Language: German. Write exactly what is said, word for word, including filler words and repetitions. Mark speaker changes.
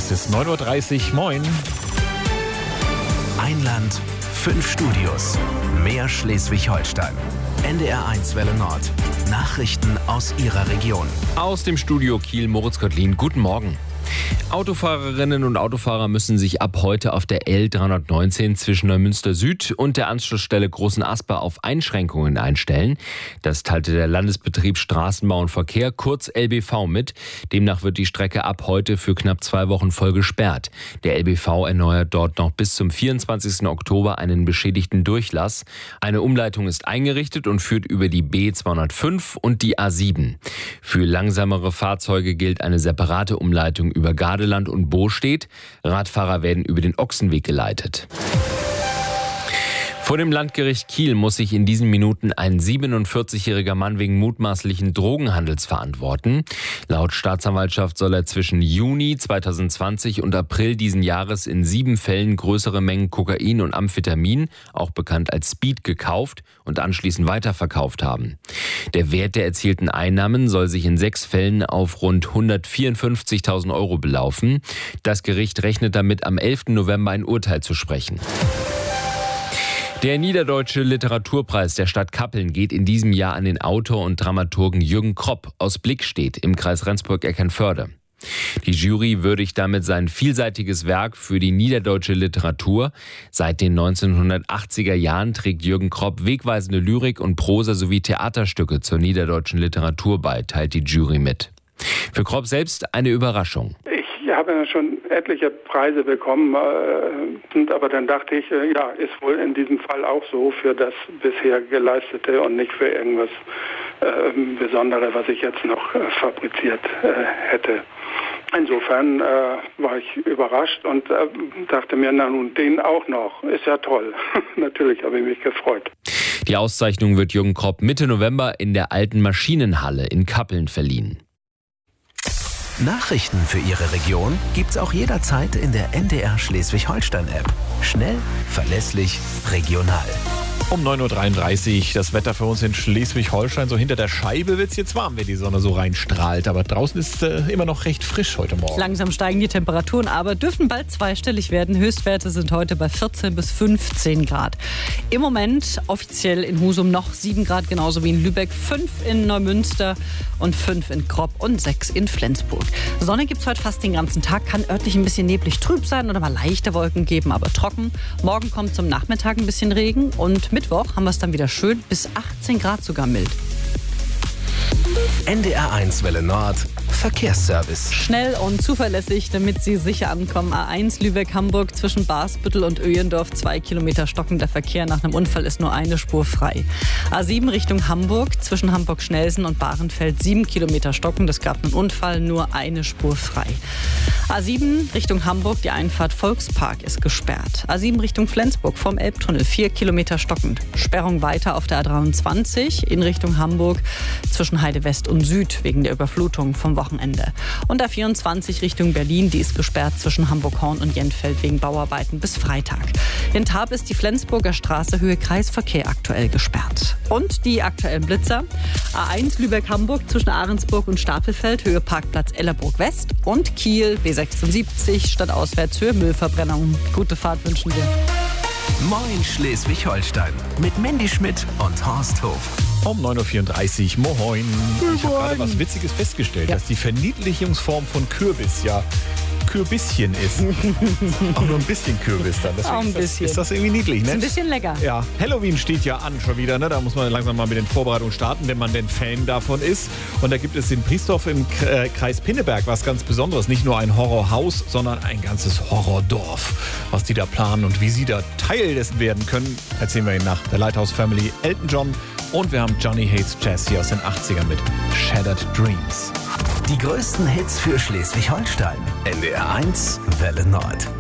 Speaker 1: Es ist neun Uhr dreißig. Moin.
Speaker 2: Ein Land, fünf Studios. Mehr Schleswig-Holstein. N D R eins Welle Nord. Nachrichten aus Ihrer Region.
Speaker 3: Aus dem Studio Kiel, Moritz Gottlin. Guten Morgen. Autofahrerinnen und Autofahrer müssen sich ab heute auf der L dreihundertneunzehn zwischen Neumünster Süd und der Anschlussstelle Großen Asper auf Einschränkungen einstellen. Das teilte der Landesbetrieb Straßenbau und Verkehr, kurz L B V, mit. Demnach wird die Strecke ab heute für knapp zwei Wochen voll gesperrt. Der L B V erneuert dort noch bis zum vierundzwanzigsten Oktober einen beschädigten Durchlass. Eine Umleitung ist eingerichtet und führt über die B zweihundertfünf und die A sieben. Für langsamere Fahrzeuge gilt eine separate Umleitung über Gardeland und Bostedt. Radfahrer werden über den Ochsenweg geleitet. Vor dem Landgericht Kiel muss sich in diesen Minuten ein siebenundvierzigjähriger Mann wegen mutmaßlichen Drogenhandels verantworten. Laut Staatsanwaltschaft soll er zwischen Juni zweitausendzwanzig und April diesen Jahres in sieben Fällen größere Mengen Kokain und Amphetamin, auch bekannt als Speed, gekauft und anschließend weiterverkauft haben. Der Wert der erzielten Einnahmen soll sich in sechs Fällen auf rund hundertvierundfünfzigtausend Euro belaufen. Das Gericht rechnet damit, am elften November ein Urteil zu sprechen. Der Niederdeutsche Literaturpreis der Stadt Kappeln geht in diesem Jahr an den Autor und Dramaturgen Jürgen Kropp aus Blickstedt im Kreis Rendsburg-Eckernförde. Die Jury würdigt damit sein vielseitiges Werk für die niederdeutsche Literatur. Seit den neunzehnhundertachtziger Jahren trägt Jürgen Kropp wegweisende Lyrik und Prosa sowie Theaterstücke zur niederdeutschen Literatur bei, teilt die Jury mit. Für Kropp selbst eine Überraschung.
Speaker 4: Ich habe schon etliche Preise bekommen, äh, aber dann dachte ich, äh, ja, ist wohl in diesem Fall auch so für das bisher Geleistete und nicht für irgendwas äh, Besonderes, was ich jetzt noch äh, fabriziert äh, hätte. Insofern äh, war ich überrascht und äh, dachte mir, na nun, den auch noch. Ist ja toll. Natürlich habe ich mich gefreut.
Speaker 3: Die Auszeichnung wird Jürgen Kropp Mitte November in der Alten Maschinenhalle in Kappeln verliehen.
Speaker 2: Nachrichten für Ihre Region gibt's auch jederzeit in der N D R Schleswig-Holstein-App. Schnell, verlässlich, regional.
Speaker 1: Um neun Uhr dreiunddreißig, das Wetter für uns in Schleswig-Holstein. So hinter der Scheibe wird es jetzt warm, wenn die Sonne so reinstrahlt. Aber draußen ist äh, immer noch recht frisch heute Morgen.
Speaker 5: Langsam steigen die Temperaturen, aber dürften bald zweistellig werden. Höchstwerte sind heute bei vierzehn bis fünfzehn Grad. Im Moment offiziell in Husum noch sieben Grad, genauso wie in Lübeck, fünf in Neumünster und fünf in Kropp und sechs in Flensburg. Sonne gibt es heute fast den ganzen Tag, kann örtlich ein bisschen neblig trüb sein oder mal leichte Wolken geben, aber trocken. Morgen kommt zum Nachmittag ein bisschen Regen und Mittwoch haben wir es dann wieder schön, bis achtzehn Grad sogar mild.
Speaker 2: N D R eins Welle Nord, Verkehrsservice.
Speaker 5: Schnell und zuverlässig, damit Sie sicher ankommen. A eins Lübeck-Hamburg zwischen Basbüttel und Öjendorf, zwei Kilometer stockender Verkehr. Nach einem Unfall ist nur eine Spur frei. A sieben Richtung Hamburg zwischen Hamburg-Schnelsen und Bahrenfeld, sieben Kilometer stockend. Es gab einen Unfall, nur eine Spur frei. A sieben Richtung Hamburg, die Einfahrt Volkspark ist gesperrt. A sieben Richtung Flensburg vom Elbtunnel, vier Kilometer stockend. Sperrung weiter auf der A dreiundzwanzig in Richtung Hamburg zwischen Heide West und Süd wegen der Überflutung vom Wochenende. Und A vierundzwanzig Richtung Berlin, die ist gesperrt zwischen Hamburg-Horn und Jentfeld wegen Bauarbeiten bis Freitag. In Tarp ist die Flensburger Straße Höhe Kreisverkehr aktuell gesperrt. Und die aktuellen Blitzer. A eins Lübeck-Hamburg zwischen Ahrensburg und Stapelfeld, Höhe Parkplatz Ellerburg West. Und Kiel B sechsundsiebzig stadtauswärts Höhe Müllverbrennung. Gute Fahrt wünschen wir.
Speaker 2: Moin Schleswig-Holstein mit Mandy Schmidt und Horst Hof.
Speaker 1: Um neun Uhr vierunddreißig, moin. Ich habe gerade was Witziges festgestellt,
Speaker 5: Ja.
Speaker 1: dass die Verniedlichungsform von Kürbis ja Kürbisschen ist. Auch nur ein bisschen Kürbis dann. Deswegen
Speaker 5: Auch ein
Speaker 1: ist das,
Speaker 5: bisschen.
Speaker 1: Ist das irgendwie niedlich, ne?
Speaker 5: Ist ein bisschen lecker.
Speaker 1: Ja, Halloween steht ja an schon wieder, ne? Da muss man langsam mal mit den Vorbereitungen starten, wenn man denn Fan davon ist. Und da gibt es in Priesdorf im K- Kreis Pinneberg was ganz Besonderes. Nicht nur ein Horrorhaus, sondern ein ganzes Horrordorf. Was die da planen und wie sie da Teil dessen werden können, erzählen wir Ihnen nach der Lighthouse Family, Elton John. Und wir haben Johnny Hates Jazz hier aus den achtzigern mit Shattered Dreams.
Speaker 2: Die größten Hits für Schleswig-Holstein. N D R eins Welle Nord.